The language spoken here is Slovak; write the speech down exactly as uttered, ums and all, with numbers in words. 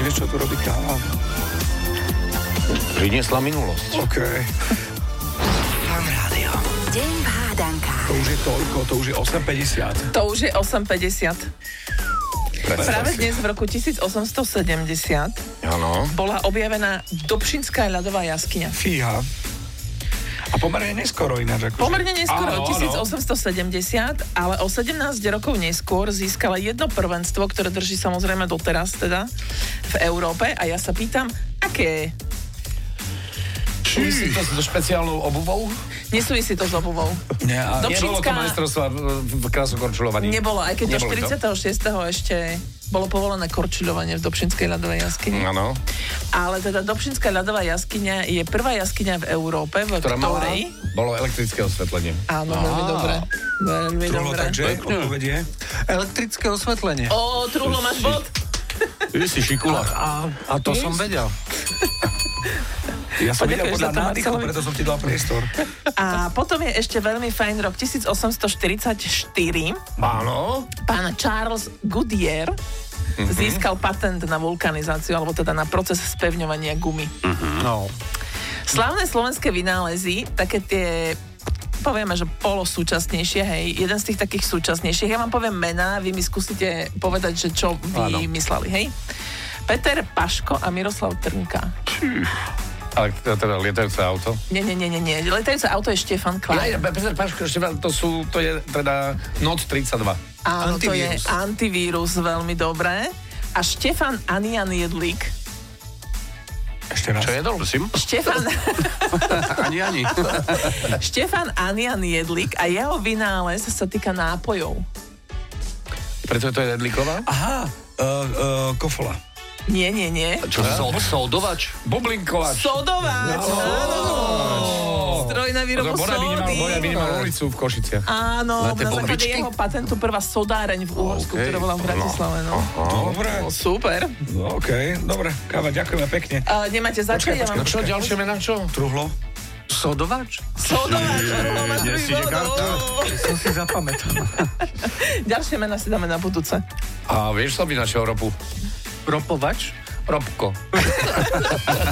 Vieš, čo tu robí káva? Priniesla minulosť. OK. Fan Rádio. Deň v hádankách. To už je toľko, to už je osem päťdesiat. To už je osem päťdesiat. Práve dnes v roku tisíc osemsto sedemdesiat Áno. bola objavená Dobšinská ľadová jaskyňa. Fíha. A pomerne neskoro ináč. Akože. Pomerne neskoro, Áno, áno. tisíc osemsto sedemdesiat, ale o sedemnásť rokov neskôr získala jedno prvenstvo, ktoré drží samozrejme doteraz teda v Európe. A ja sa pýtam, aké? Súvisí to so špeciálnou obuvou? Nesúvisí to s obuvou. Nie, a Nebolo to Dobšinská majstrovstvá v krásokorčulovaní? nebolo, aj keď do Nebolo to? štyridsiateho šiesteho ešte bolo povolené korčuľovanie v Dobšinskej ľadovej jaskyni. Áno. Ale teda Dobšinská ľadová jaskyňa je prvá jaskyňa v Európe, v Ktorá mala, ktorej... bolo elektrické osvetlenie. Áno, veľmi dobré. Veľmi Truhlo, dobré. takže odpoveď je. Elektrické osvetlenie. Ó, Truhlo, máš bod? Ty si šikula. A, a to som vedel. Ja som videl Poďakuješ podľa za to, nádychu, Marcelovi. preto som ti dal priestor. A potom je ešte veľmi fajn rok tisíc osemsto štyridsaťštyri. Áno. Pán Charles Goodyear Mhm. získal patent na vulkanizáciu, alebo teda na proces spevňovania gumy. No. Slávne slovenské vynálezy, také tie, povieme, že polosúčasnejšie, hej, jeden z tých takých súčasnejších. Ja vám poviem mená, vy mi skúsite povedať, že čo vymysleli, hej. Peter Paško a Miroslav Trnka. Ale teda lietajúce auto. Nie, nie, nie, nie, nie. Letajúce auto je Štefan Klein. Ja, Peter Paško, Štefan, to sú, to je teda Noc tridsaťdva. Áno, to je Antivírus. antivírus, veľmi dobré. A Štefan Anian Jedlík. Ešte raz. Čo je to, prosím? Štefan, Ani, ani. Štefan Anian Jedlík a jeho vynález sa týka nápojov. Preto je to Jedlíková? Aha, uh, uh, kofola. Nie, nie, nie. Čo? Sol, soldovač? Bublinkovač. Sodováč, áno. Stroj na výrobu Boja by nemal, Boja by sódy. nemal ulicu v Košiciach. Áno, Na tie na základe bombičky? jeho patentu prvá sodáreň v Uhorsku, Okay. ktorá bola v Bratislave. No. Dobre. No, super. No, OK, dobre. Káva, ďakujeme pekne. A nemáte začať? Ja Počkaj, vám... No čo, ďalšie mená, čo? Truhlo. Sodovač? Sodováč, Truhlo, máš Kde prvý si ide bod. karta? Som si zapamätal. Ďalšie mená si dáme na budúce. A vieš sa by našiel ropu? Ropovač? Robko.